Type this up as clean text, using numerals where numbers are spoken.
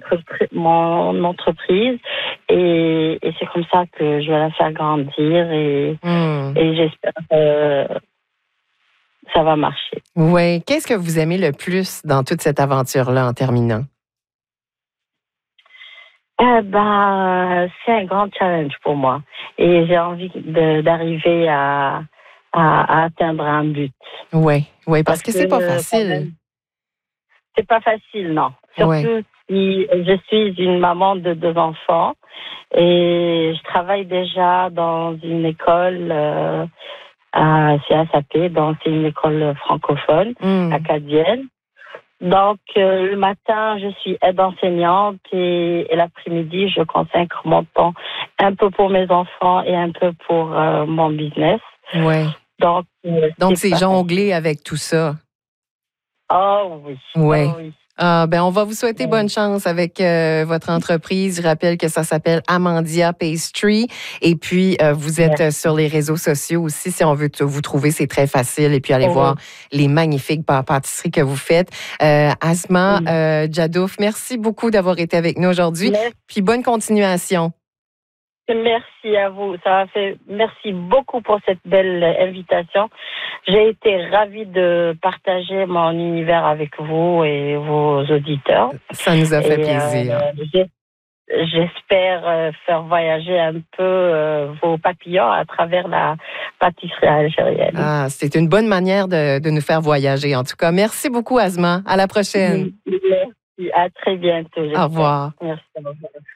mon entreprise et c'est comme ça que je vais la faire grandir et j'espère que ça va marcher. Oui. Qu'est-ce que vous aimez le plus dans toute cette aventure-là en terminant? C'est un grand challenge pour moi et j'ai envie d'arriver à atteindre un but. Oui, parce que c'est pas facile. C'est pas facile, non. Surtout si je suis une maman de 2 enfants et je travaille déjà dans une école à CSAP, donc c'est une école francophone, acadienne. Donc, le matin, je suis aide enseignante et l'après-midi, je consacre mon temps un peu pour mes enfants et un peu pour mon business. Oui. Donc c'est jongler avec tout ça. Oh oui. Oui. Oh, oui. On va vous souhaiter bonne chance avec votre entreprise. Je rappelle que ça s'appelle Amandia Pastry. Et puis, vous êtes sur les réseaux sociaux aussi. Si on veut vous trouver, c'est très facile. Et puis, allez voir les magnifiques pâtisseries que vous faites. Asma Djadouf, merci beaucoup d'avoir été avec nous aujourd'hui. Puis, bonne continuation. Merci à vous. Merci beaucoup pour cette belle invitation. J'ai été ravie de partager mon univers avec vous et vos auditeurs. Ça nous a fait plaisir. J'espère faire voyager un peu vos papillons à travers la pâtisserie algérienne. C'est une bonne manière de nous faire voyager. En tout cas, merci beaucoup, Asma. À la prochaine. Merci. À très bientôt. Au revoir. Merci.